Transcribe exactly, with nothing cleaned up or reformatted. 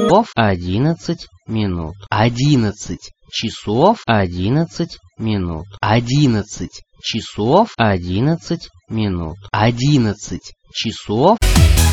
часов одиннадцать минут. Одиннадцать часов одиннадцать минут. Одиннадцать часов одиннадцать минут. Одиннадцать часов